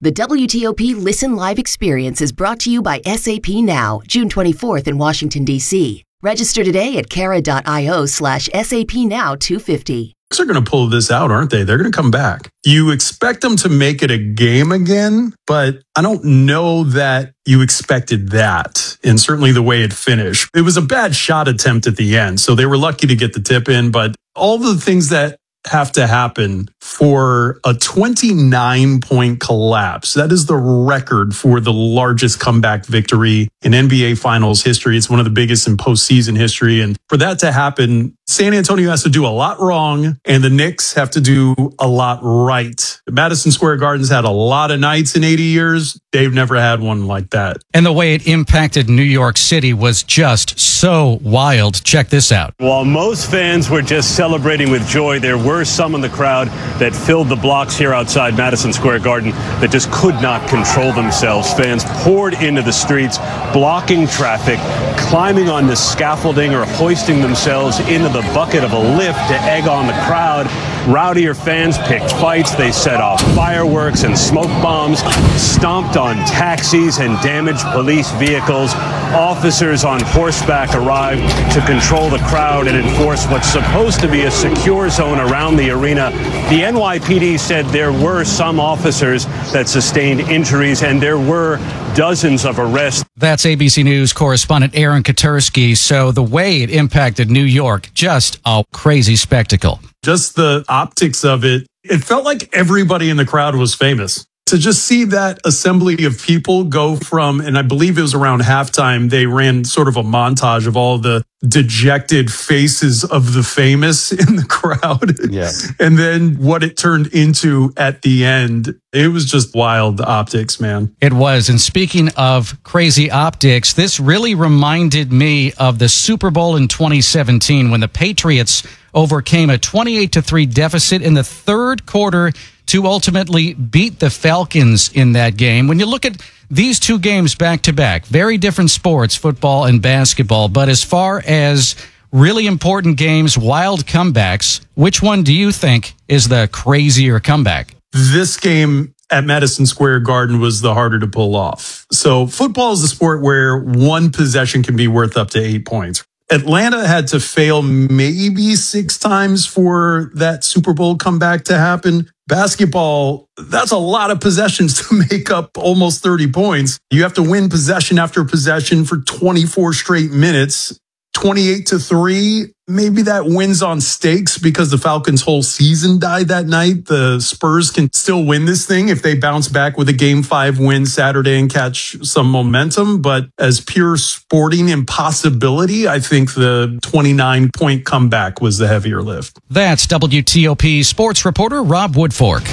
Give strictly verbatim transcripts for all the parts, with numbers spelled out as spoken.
The W T O P Listen Live experience is brought to you by S A P Now, June twenty-fourth in Washington, D C Register today at cara.io slash SAP Now 250. They're going to pull this out, aren't they? They're going to come back. You expect them to make it a game again, but I don't know that you expected that. And certainly the way it finished. It was a bad shot attempt at the end, so they were lucky to get the tip in, but all the things that have to happen for a twenty-nine point collapse. That is the record for the largest comeback victory in N B A Finals history. It's one of the biggest in postseason history. And for that to happen, San Antonio has to do a lot wrong, and the Knicks have to do a lot right. Madison Square Garden's had a lot of nights in eighty years. They've never had one like that. And the way it impacted New York City was just so wild. Check this out. While most fans were just celebrating with joy, there were some in the crowd that filled the blocks here outside Madison Square Garden that just could not control themselves. Fans poured into the streets, blocking traffic, climbing on the scaffolding or hoisting themselves into the bucket of a lift to egg on the crowd. Rowdier fans picked fights. They set off fireworks and smoke bombs, stomped on taxis and damaged police vehicles. Officers on horseback arrived to control the crowd and enforce what's supposed to be a secure zone around the arena. The N Y P D said there were some officers that sustained injuries and there were dozens of arrests. That's A B C News correspondent Aaron Katersky. So the way it impacted New York, just a crazy spectacle. Just the optics of it, it felt like everybody in the crowd was famous. To just see that assembly of people go from, and I believe it was around halftime, they ran sort of a montage of all the dejected faces of the famous in the crowd. Yeah. And then what it turned into at the end, it was just wild optics, man. It was. And speaking of crazy optics, this really reminded me of the Super Bowl in twenty seventeen when the Patriots overcame a twenty-eight to three deficit in the third quarter to ultimately beat the Falcons in that game. When you look at these two games back to back, very different sports, football and basketball, but as far as really important games, wild comebacks, which one do you think is the crazier comeback? This game at Madison Square Garden was the harder to pull off. So football is a sport where one possession can be worth up to eight points. Atlanta had to fail maybe six times for that Super Bowl comeback to happen. Basketball, that's a lot of possessions to make up almost thirty points. You have to win possession after possession for twenty-four straight minutes. twenty-eight to three, maybe that wins on stakes because the Falcons' whole season died that night. The Spurs can still win this thing if they bounce back with a game five win Saturday and catch some momentum. But as pure sporting impossibility, I think the twenty-nine point comeback was the heavier lift. That's W T O P sports reporter Rob Woodfork.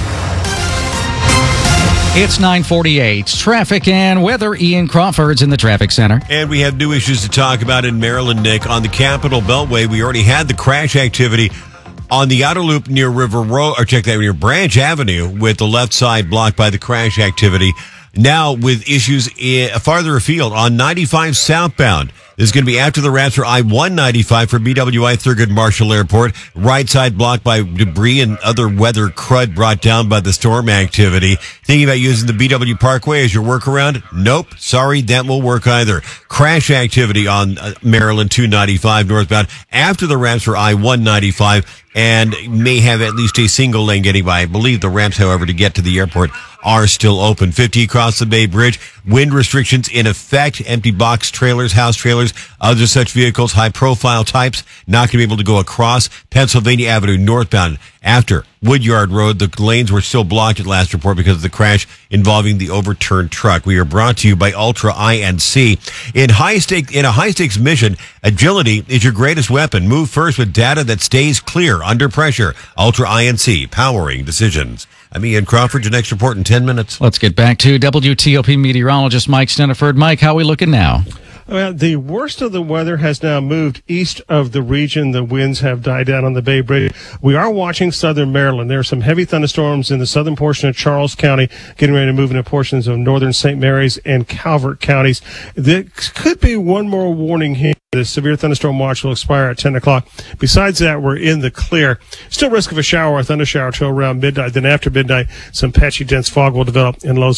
It's nine forty-eight. Traffic and weather. Ian Crawford's in the traffic center. And we have new issues to talk about in Maryland, Nick. On the Capitol Beltway, we already had the crash activity on the outer loop near River Road, or check that, near Branch Avenue, with the left side blocked by the crash activity. Now with issues in, farther afield on ninety-five southbound. This is going to be after the wraps for I one ninety-five for B W I Thurgood Marshall Airport. Right side blocked by debris and other weather crud brought down by the storm activity. Thinking about using the B W Parkway as your workaround? Nope. Sorry, that won't work either. Crash activity on uh, Maryland two ninety-five northbound after the wraps for I one ninety-five, and may have at least a single lane getting by. I believe the ramps, however, to get to the airport are still open. fifty across the Bay Bridge. Wind restrictions in effect. Empty box trailers, house trailers, other such vehicles, high-profile types, not going to be able to go across Pennsylvania Avenue northbound after Woodyard Road. The lanes were still blocked at last report because of the crash involving the overturned truck. We are brought to you by Ultra I N C. In high stake, in a high-stakes mission, agility is your greatest weapon. Move first with data that stays clear under pressure. Ultra I N C, powering decisions. I'm Ian Crawford. Your next report in ten minutes. Let's get back to W T O P meteorologist Mike Steniford. Mike, how are we looking now? Well, the worst of the weather has now moved east of the region. The winds have died down on the Bay Bridge. We are watching southern Maryland. There are some heavy thunderstorms in the southern portion of Charles County, getting ready to move into portions of northern Saint Mary's and Calvert counties. There could be one more warning here. The severe thunderstorm watch will expire at ten o'clock. Besides that, we're in the clear. Still risk of a shower or thunder shower till around midnight. Then after midnight, some patchy dense fog will develop in low